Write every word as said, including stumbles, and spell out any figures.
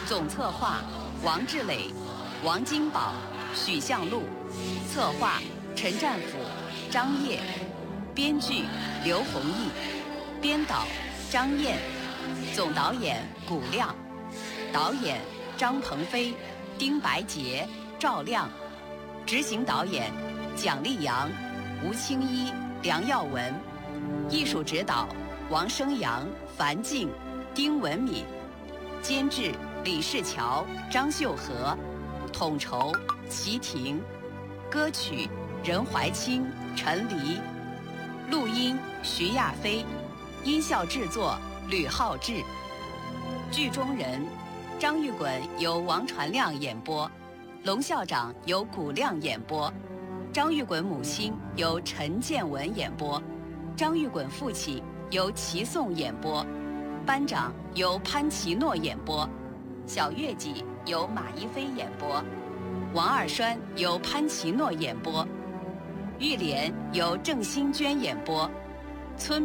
总策划王志磊、王金宝、许向路，策划陈占甫、张烨，编剧刘弘毅，编导张燕，总导演古亮，导演张鹏飞、丁白洁、赵亮，执行导演蒋丽阳、吴清一、梁耀文，艺术指导王生阳、樊静、丁文敏，监制李世桥、张秀和，统筹齐婷，歌曲任怀清、陈黎，录音徐亚飞，音效制作吕浩志。剧中人张玉滚由王传亮演播，龙校长由古亮演播，张玉滚母亲由陈建文演播，张玉滚父亲由齐颂演播，班长由潘奇诺演播，小月季由马一飞演播，王二栓由潘奇诺演播，玉莲由郑欣娟演播，村